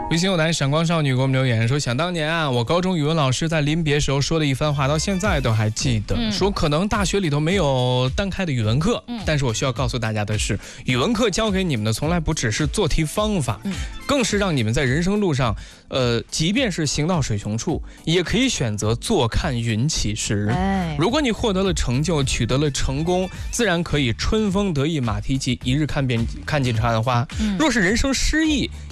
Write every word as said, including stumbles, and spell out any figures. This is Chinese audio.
微信有男闪光少女给我们留言说，想当年啊，我高中语文老师在临别时候说的一番话，到现在都还记得。嗯、说可能大学里头没有单开的语文课，嗯、但是我需要告诉大家的是，语文课教给你们的从来不只是做题方法，嗯、更是让你们在人生路上，呃，即便是行到水穷处，也可以选择坐看云起时。哎、如果你获得了成就，取得了成功，自然可以春风得意马蹄疾，一日看遍看尽长安花。嗯、若是人生失意，